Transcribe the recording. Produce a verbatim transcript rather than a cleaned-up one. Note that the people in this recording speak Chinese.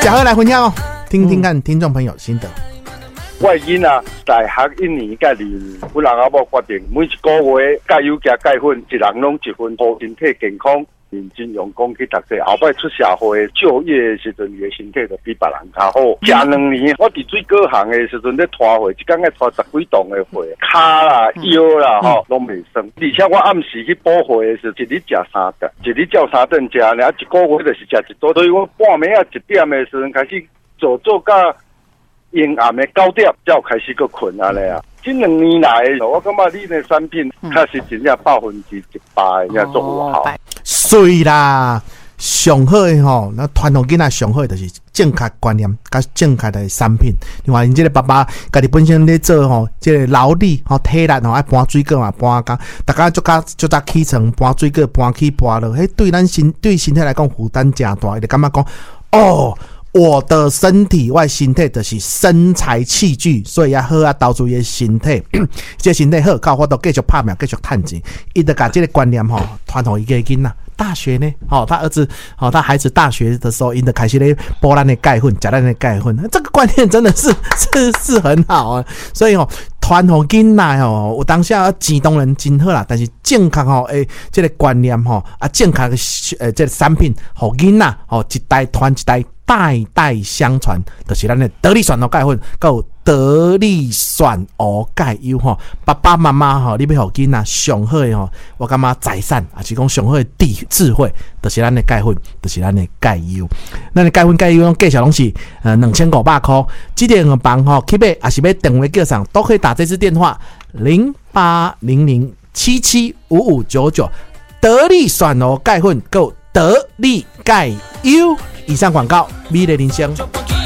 嘉禾来分享哦，听听看听众朋友心得。 我囡仔大学一年甲二年，我人阿某决定每一个月加油加钙粉，一人拢一份，保身体健康，认真用功去读册。后摆出社会就业的时阵，伊的身体就比别人较好。食两年，我伫水果行的时阵咧拖货，一工爱拖十几吨的货，骹啦、腰啦吼拢袂酸。而且我暗时去补货的时候，一日食三顿，一日照三顿食，然后一个月就是食一顿。所以我半暝啊一点的时阵开始做做到阴暗的九点，才开始个困啊咧啊！这两年来，我感觉你的产品确实真正百分之一百的做有好。 水啦，上好的吼，那传统囡仔上好的就是正确观念，甲正确的产品。另外，因这个爸爸家己本身咧做吼，这个劳力吼体力吼爱搬水果嘛，搬工，大家做甲做早起床搬水果，搬起搬落，迄对咱身对身体来讲负担真大，伊就感觉讲哦。我的身体外身体就是身材器具，所以要好啊投资伊的身体，这身体好，靠我都继续拍拼，继续赚钱。伊就把这个观念吼传给伊个囡仔。大学呢，哦，他儿子，哦，他孩子大学的时候，因就开始咧补咱的钙粉，食咱的钙粉，这个观念真的是是是很好啊。所以哦，传给囡仔哦，有当下钱当然真好啦，但是正确吼，诶，这个观念吼，啊，正确的诶，这个产品，给囡仔哦，一代传一代。代代相传，就是咱的得力选欧钙粉，够得力选欧钙优吼。爸爸妈妈吼，你要给囡仔上好的吼，我感觉财产，还是讲上好的智智慧，就是咱的钙粉，就是咱的钙优。咱的钙粉钙优价钱拢是呃两千五百块，这点房吼去买，还是要电话叫上，都可以打这支电话零八零零七七五五九九，得力选欧钙粉够得力钙优。以上广告，美丽人生。